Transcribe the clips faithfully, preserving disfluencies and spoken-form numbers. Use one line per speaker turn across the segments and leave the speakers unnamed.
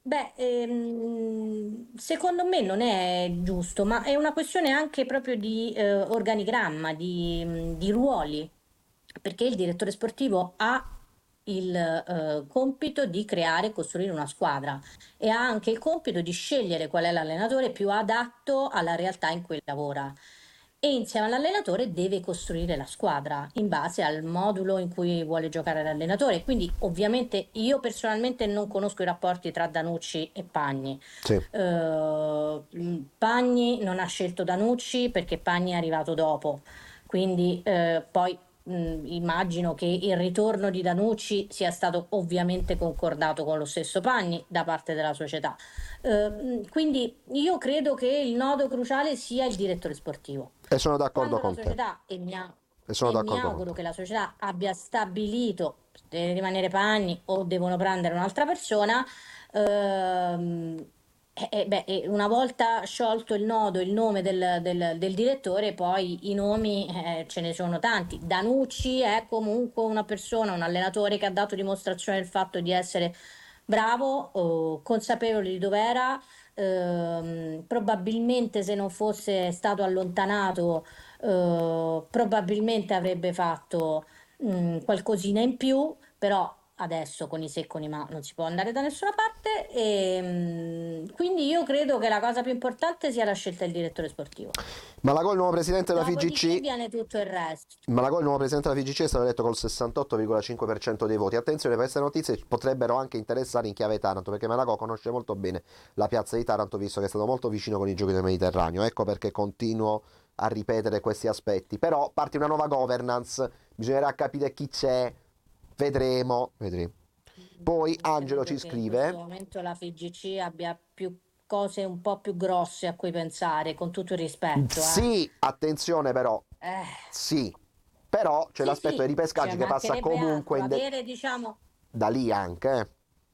Beh, ehm, secondo me non è giusto, ma è una questione anche proprio di eh, organigramma, di, mh, di ruoli, perché il direttore sportivo ha il eh, compito di creare e costruire una squadra e ha anche il compito di scegliere qual è l'allenatore più adatto alla realtà in cui lavora. E insieme all'allenatore deve costruire la squadra in base al modulo in cui vuole giocare l'allenatore. Quindi, ovviamente, io personalmente non conosco i rapporti tra Danucci e Pagni.
Sì.
Eh, Pagni non ha scelto Danucci perché Pagni è arrivato dopo. Quindi, eh, poi mh, immagino che il ritorno di Danucci sia stato ovviamente concordato con lo stesso Pagni da parte della società. Eh, quindi io credo che il nodo cruciale sia il direttore sportivo.
E sono d'accordo
Quando la
con te.
società, e mi, a-
E sono
e mi
d'accordo con te.
auguro che la società abbia stabilito se deve rimanere Pagni o devono prendere un'altra persona, ehm, eh, eh, beh, eh, una volta sciolto il nodo, il nome del, del- del direttore, poi i nomi eh, ce ne sono tanti. Danucci è comunque una persona, un allenatore che ha dato dimostrazione del fatto di essere bravo, oh, consapevole di dov'era. Ehm, probabilmente se non fosse stato allontanato, eh, probabilmente avrebbe fatto mm, qualcosina in più, però adesso con i se e con i ma non si può andare da nessuna parte e mm, quindi io credo che la cosa più importante sia la scelta del direttore sportivo.
Malagò, il nuovo presidente della
Dopodiché
F I G C.
viene tutto il resto.
Malagò, il nuovo presidente della F I G C, è stato eletto col sessantotto virgola cinque per cento dei voti. Attenzione, queste notizie potrebbero anche interessare in chiave Taranto, perché Malagò conosce molto bene la piazza di Taranto, visto che è stato molto vicino con i giochi del Mediterraneo. Ecco perché continuo a ripetere questi aspetti. Però parte una nuova governance, bisognerà capire chi c'è, vedremo. vedremo. Poi
Mm,
Angelo ci
credo che in questo
scrive.
momento la F I G C abbia più cose un po' più grosse a cui pensare, con tutto il rispetto, eh.
Sì, attenzione però,
Eh,
sì, però c'è
sì,
l'aspetto dei
sì,
ripescaggi
ci
che passa
mancherebbe
comunque
altro.
in de-
Avere, diciamo,
da lì anche. eh.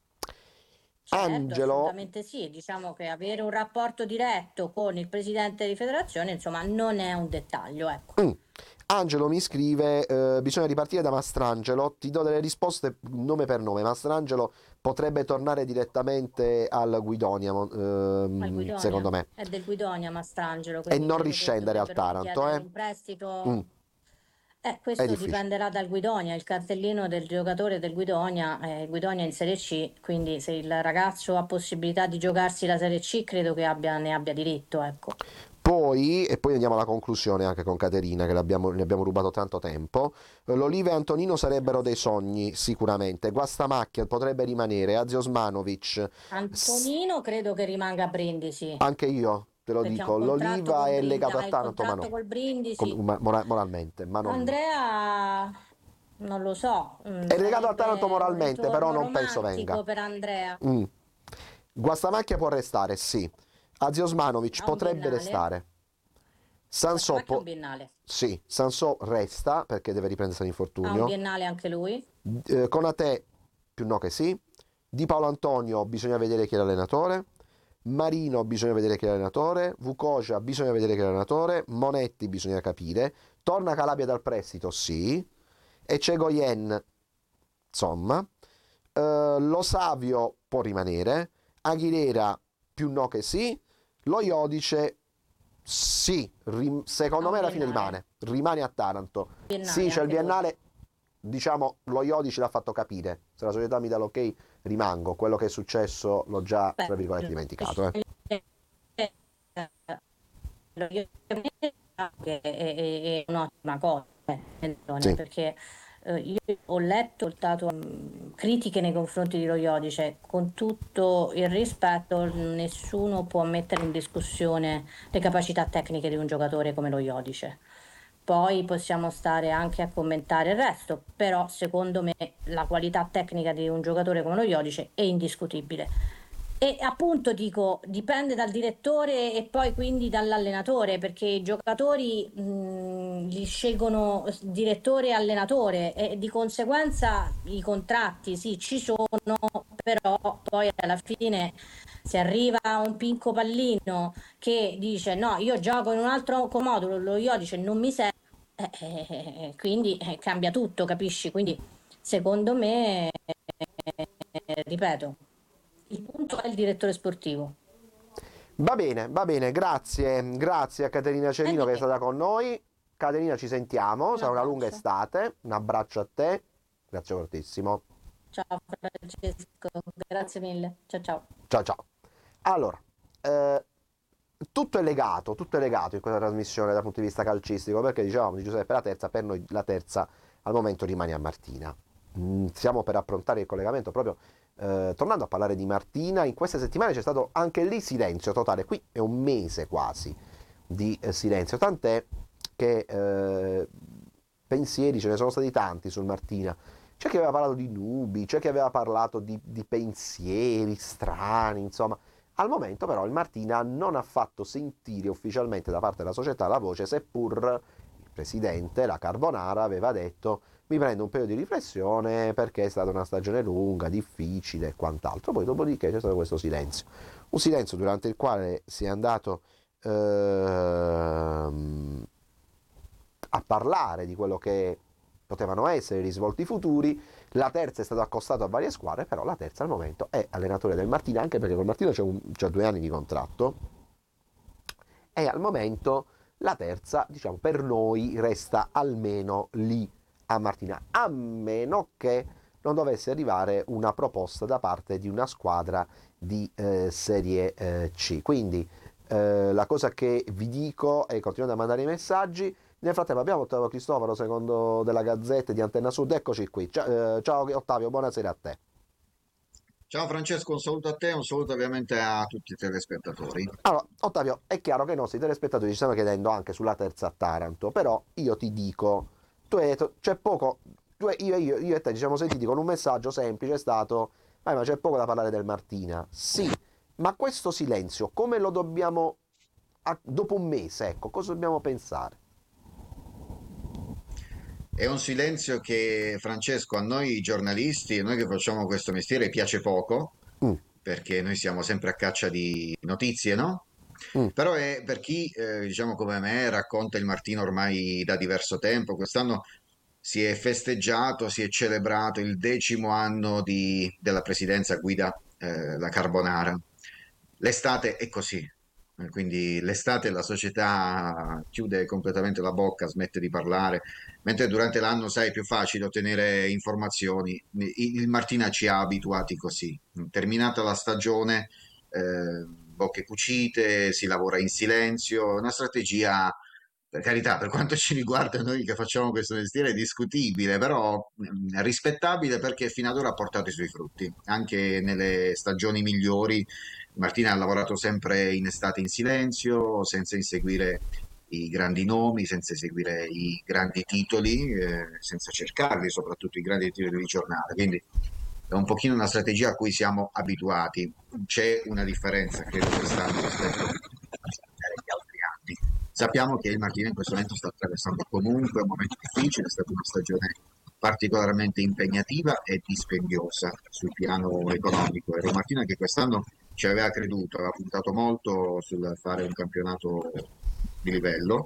certo,
Angelo,
assolutamente sì. Diciamo che avere un rapporto diretto con il presidente di federazione, insomma, non è un dettaglio, ecco.
mm, Angelo mi scrive, eh, bisogna ripartire da Mastrangelo, ti do delle risposte nome per nome. Mastrangelo potrebbe tornare direttamente al Guidonia, mo-
Al
ehm, secondo
Guidonia,
me,
è del Guidonia Mastrangelo,
e
quindi
non
credo che
riscendere al
dovrebbero
Taranto,
chiedere
eh.
un
Mm,
prestito. Eh,
è
questo
difficile.
dipenderà dal Guidonia, il cartellino del giocatore del Guidonia, eh, il Guidonia è in Serie C, quindi se il ragazzo ha possibilità di giocarsi la Serie C, credo che abbia- ne abbia diritto, ecco.
Poi, e poi andiamo alla conclusione anche con Caterina, che l'abbiamo- ne abbiamo rubato tanto tempo. L'Oliva e Antonino sarebbero dei
Grazie.
sogni, sicuramente. Guastamacchia potrebbe rimanere. Azio Osmanovic, s-
Antonino credo che rimanga a Brindisi,
anche io te lo
perché ha un
dico.
contratto
L'Oliva
con
è
Brindisi,
legato a
ha il
Taranto, ma
contratto
no.
col
Com-
Brindisi.
ma- mora- moralmente, ma non.
Andrea, non lo so, mm,
È legato a Taranto
sarebbe un
moralmente, però
ritorno
non penso venga.
romantico per Andrea.
Mm. Guastamacchia può restare, sì. Azio Osmanovic
Ha un
potrebbe
biennale?
restare. Sansò
Guastamacchia è un
po-
biennale.
sì, Sansò resta perché deve riprendersi
Ha un
l'infortunio.
biennale anche lui?
Eh, Conate più no che sì. Di Paolo Antonio bisogna vedere chi è l'allenatore. Marino bisogna vedere chi è l'allenatore. Vucocia bisogna vedere chi è l'allenatore. Monetti bisogna capire. Torna Calabria dal prestito, sì. E c'è Goyen, insomma. Eh, Lo Savio può rimanere. Aguilera più no che sì. Lo Iodice sì, rim- secondo
Ha
me
un
alla fine
biennale.
rimane. Rimane a Taranto. Sì,
Biennale
c'è il
anche lui.
biennale, diciamo, lo Iodi ce l'ha fatto capire. Se la società mi dà l'ok, rimango. Quello che è successo l'ho già, tra
Beh,
virgolette, dimenticato. Eh.
che è, è- è un'ottima cosa, eh,
Sì.
perché eh, io ho letto, ho ascoltato mh, critiche nei confronti di Lo Iodice, con tutto il rispetto, nessuno può mettere in discussione le capacità tecniche di un giocatore come Lo Iodice. Poi possiamo stare anche a commentare il resto, però secondo me la qualità tecnica di un giocatore come Lo Iodice è indiscutibile. E appunto dico, dipende dal direttore e poi quindi dall'allenatore, perché i giocatori mh, li scelgono s- direttore e allenatore e di conseguenza i contratti sì ci sono, però poi alla fine se arriva un pinco pallino che dice no, io gioco in un altro modulo, lo io dice non mi serve, eh, eh, eh, eh, quindi eh, cambia tutto, capisci? Quindi secondo me, eh, ripeto, il punto è il direttore sportivo.
Va bene, va bene, grazie, grazie a Caterina Cerino che è
Eh,
stata con noi. Caterina, ci sentiamo,
Un
sarà una lunga
abbraccio.
estate. Un abbraccio a te, grazie fortissimo.
Ciao Francesco, grazie mille. Ciao ciao.
Ciao ciao. Allora, eh, tutto è legato, tutto è legato in questa trasmissione dal punto di vista calcistico, perché dicevamo di Giuseppe la terza, per noi la terza al momento rimane a Martina. Mm, stiamo per approntare il collegamento proprio eh, tornando a parlare di Martina. In queste settimane c'è stato anche lì silenzio totale, qui è un mese quasi di eh, silenzio, tant'è che eh, pensieri ce ne sono stati tanti sul Martina. C'è chi aveva parlato di nubi, c'è chi aveva parlato di, di pensieri strani, insomma. Al momento però il Martina non ha fatto sentire ufficialmente da parte della società la voce, seppur il presidente, la Carbonara, aveva detto mi prendo un periodo di riflessione perché è stata una stagione lunga, difficile e quant'altro. Poi dopodiché c'è stato questo silenzio. Un silenzio durante il quale si è andato ehm, a parlare di quello che potevano essere i risvolti futuri. La terza è stata accostata a varie squadre, però la terza al momento è allenatore del Martina, anche perché col Martina c'è, un, c'è due anni di contratto, e al momento la terza, diciamo, per noi resta almeno lì a Martina, a meno che non dovesse arrivare una proposta da parte di una squadra di eh, Serie eh, C. Quindi eh, la cosa che vi dico è continuate a mandare i messaggi. Nel frattempo abbiamo Ottavio Cristoforo, secondo della Gazzetta di Antenna Sud, eccoci qui. Ciao, eh, ciao Ottavio, buonasera a te.
Ciao Francesco, un saluto a te e un saluto ovviamente a tutti i telespettatori.
Allora, Ottavio, è chiaro che i nostri telespettatori ci stanno chiedendo anche sulla terza a Taranto, però io ti dico, tu hai detto, c'è poco, tu e- io, io, io e te ci siamo sentiti con un messaggio semplice, è stato, "Eh, ma c'è poco da parlare del Martina." Sì, ma questo silenzio, come lo dobbiamo, a- dopo un mese, ecco, cosa dobbiamo pensare?
È un silenzio che, Francesco, a noi giornalisti, a noi che facciamo questo mestiere, piace poco,
Mm,
perché noi siamo sempre a caccia di notizie, no?
mm.
Però è per chi, eh, diciamo come me, racconta il Martino ormai da diverso tempo. Quest'anno si è festeggiato, si è celebrato il decimo anno di- della presidenza guida, eh, la Carbonara. L'estate è così, eh, quindi l'estate la società chiude completamente la bocca, smette di parlare, mentre durante l'anno, sai, è più facile ottenere informazioni. Il il Martina ci ha abituati così. Terminata la stagione, eh, bocche cucite, si lavora in silenzio, una strategia, per carità, per quanto ci riguarda noi che facciamo questo mestiere, è discutibile, però mh, rispettabile perché fino ad ora ha portato i suoi frutti. Anche nelle stagioni migliori, Martina ha lavorato sempre in estate in silenzio, senza inseguire i grandi nomi, senza eseguire i grandi titoli, eh, senza cercarli, soprattutto i grandi titoli di giornata. Quindi è un pochino una strategia a cui siamo abituati. C'è una differenza, credo, quest'anno rispetto agli altri anni. Sappiamo che il Martina in questo momento sta attraversando comunque un momento difficile, è stata una stagione particolarmente impegnativa e dispendiosa sul piano economico. Era un Martina che quest'anno ci aveva creduto, aveva puntato molto sul fare un campionato di livello,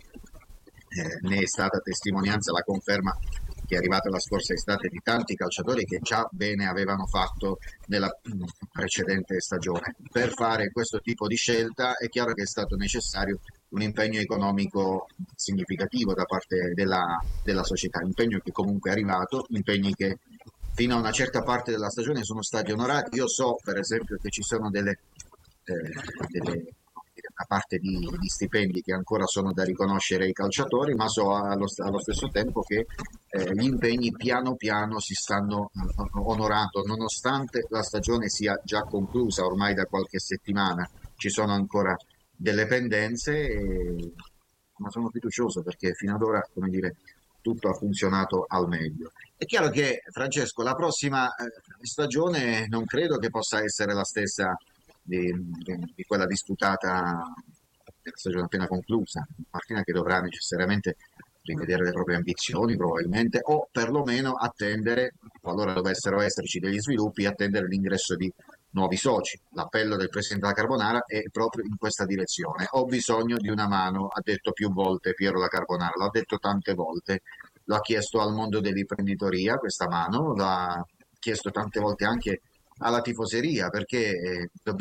eh, ne è stata testimonianza la conferma che è arrivata la scorsa estate di tanti calciatori che già bene avevano fatto nella mm, precedente stagione. Per fare questo tipo di scelta è chiaro che è stato necessario un impegno economico significativo da parte della, della società, impegno che comunque è arrivato, impegni che fino a una certa parte della stagione sono stati onorati. Io so, per esempio, che ci sono delle, eh, delle una parte di, di stipendi che ancora sono da riconoscere ai calciatori, ma so allo, allo stesso tempo che eh, gli impegni piano piano si stanno eh, onorando, nonostante la stagione sia già conclusa ormai da qualche settimana. Ci sono ancora delle pendenze, e- ma sono fiducioso perché fino ad ora, come dire, tutto ha funzionato al meglio. È chiaro che, Francesco, la prossima eh, stagione non credo che possa essere la stessa di, di- di quella disputata nella stagione appena conclusa. Martina che dovrà necessariamente rivedere le proprie ambizioni, probabilmente, o perlomeno attendere, qualora dovessero esserci degli sviluppi, attendere l'ingresso di nuovi soci. L'appello del presidente della Carbonara è proprio in questa direzione. Ho bisogno di una mano, ha detto più volte Piero La Carbonara, l'ha detto tante volte, lo ha chiesto al mondo dell'imprenditoria questa mano, l'ha chiesto tante volte anche alla tifoseria, perché eh, dobbiamo